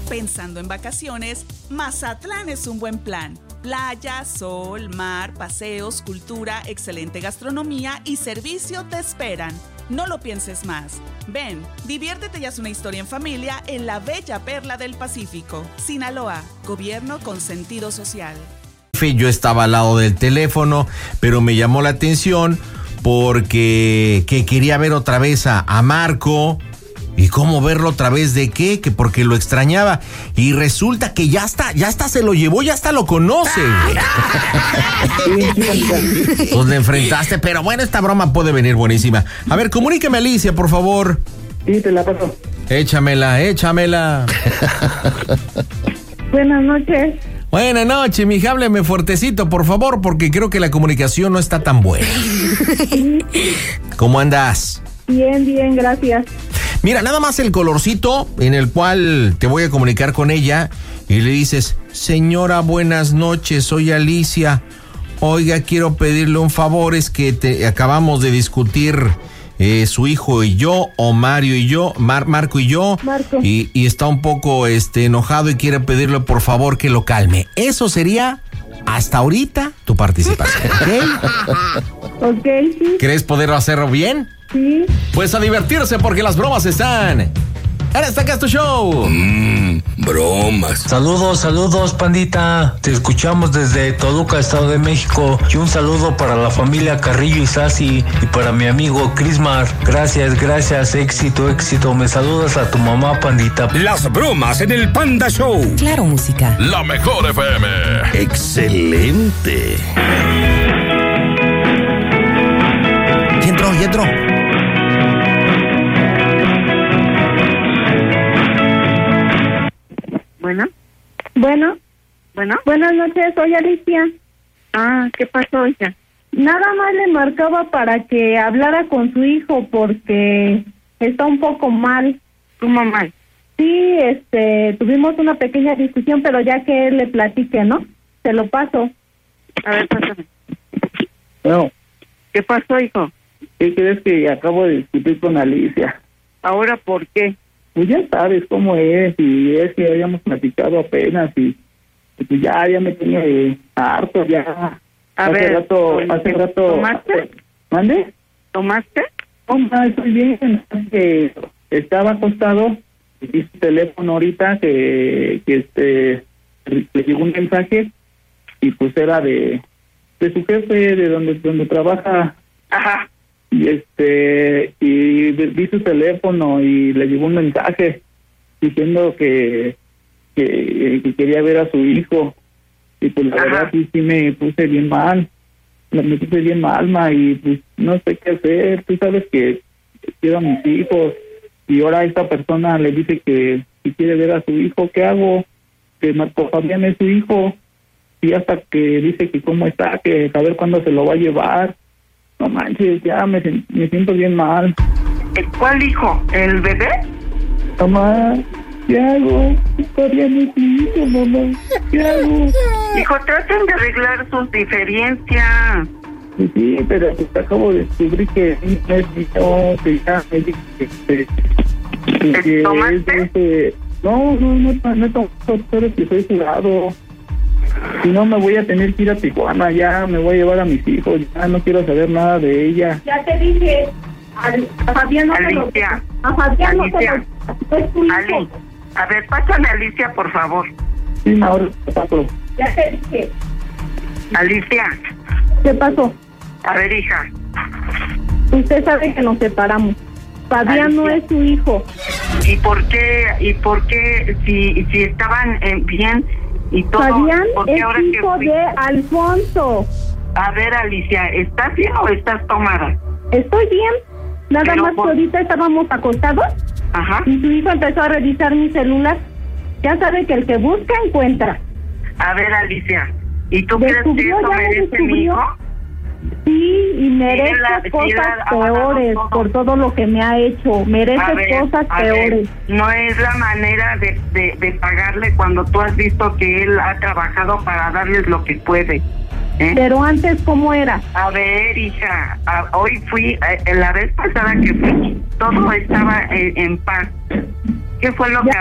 Pensando en vacaciones, Mazatlán es un buen plan. Playa, sol, mar, paseos, cultura, excelente gastronomía y servicio te esperan. No lo pienses más. Ven, diviértete y haz una historia en familia en la bella perla del Pacífico. Sinaloa, gobierno con sentido social. Yo estaba al lado del teléfono, pero me llamó la atención porque quería ver otra vez a Marco. ¿Y cómo verlo otra vez de qué? Que porque lo extrañaba. Y resulta que ya está se lo llevó, ya hasta lo conoce. Pues le enfrentaste, pero bueno, esta broma puede venir buenísima. A ver, comuníqueme a Alicia, por favor. Sí, te la paso. Échamela. Buenas noches. Buenas noches, mija, hábleme fuertecito, por favor, porque creo que la comunicación no está tan buena. ¿Cómo andas? Bien, gracias. Mira, nada más el colorcito en el cual te voy a comunicar con ella y le dices: señora, buenas noches, soy Alicia. Oiga, quiero pedirle un favor, es que acabamos de discutir su hijo y yo, o Mario y yo, Marco y yo, y está un poco enojado y quiere pedirle por favor que lo calme. Eso sería hasta ahorita tu participación, ¿ok? Ok, sí. ¿Crees poder hacerlo bien? Sí. Pues a divertirse porque las bromas están en Este Casto Show. Bromas. Saludos, pandita. Te escuchamos desde Toluca, Estado de México. Y un saludo para la familia Carrillo y Sasi y para mi amigo Crismar. Gracias. Éxito. Me saludas a tu mamá, pandita. Las bromas en el Panda Show. Claro, música. La mejor FM. Excelente. Y entró. Bueno. Buenas noches, soy Alicia. ¿Qué pasó, hija? Nada más le marcaba para que hablara con su hijo porque está un poco mal. ¿Cómo mal? Sí, tuvimos una pequeña discusión, pero ya que él le platique, ¿no? Se lo paso. A ver, pásame. No. ¿Qué pasó, hijo? ¿Qué crees que acabo de discutir con Alicia? ¿Ahora por qué? Pues ya sabes cómo es, y es que habíamos platicado apenas, y pues ya me tenía harto, ya. Hace rato. ¿Tomaste? ¿Mande? ¿Tomaste? No, estoy bien, que estaba acostado, y su teléfono ahorita, que le llegó un mensaje, y pues era de su jefe, de donde trabaja. Ajá. Y vi su teléfono y le llegó un mensaje diciendo que quería ver a su hijo, y pues la verdad sí me puse bien mal, ma, y pues no sé qué hacer. Tú sabes que quiero a mis hijos, y ahora esta persona le dice que quiere ver a su hijo. ¿Qué hago? Que Marco Fabián es su hijo, y hasta que dice que cómo está, que a ver cuándo se lo va a llevar. No manches, ya me siento bien mal. ¿Cuál hijo? ¿El bebé? Mamá, ¿qué hago? Todavía no es mi hijo, mamá. ¿Qué hago? Hijo, traten de arreglar sus diferencias. Sí, pero pues acabo de descubrir que no es mi hijo, que ya me dije que ¿Tomaste? No he tomado, pero que soy jurado. Si no, me voy a tener que ir a Tijuana, ya me voy a llevar a mis hijos, ya no quiero saber nada de ella. Ya te dije, a Fabián no se lo... A Fabián no se lo... Es tu hijo. Ali, a ver, pásame a Alicia, por favor. Sí, ahora te paso. Ya te dije. Alicia. ¿Qué pasó? A ver, hija. Usted sabe que nos separamos. Fabián Alicia no es su hijo. ¿Y por qué si estaban bien... Y todo, Fabián es ahora hijo de Alfonso. A ver, Alicia, ¿estás bien o estás tomada? Estoy bien. Nada más que ahorita estábamos acostados. Ajá. Y su hijo empezó a revisar mi celular. Ya sabe que el que busca encuentra. A ver, Alicia, ¿y tú crees que eso merece mi hijo? Sí, y merece cosas peores por todo lo que me ha hecho. Merece cosas peores. No es la manera de pagarle cuando tú has visto que él ha trabajado para darles lo que puede. Pero antes, ¿cómo era? A ver, hija, hoy fui, la vez pasada que fui, todo estaba en paz. ¿Qué fue lo que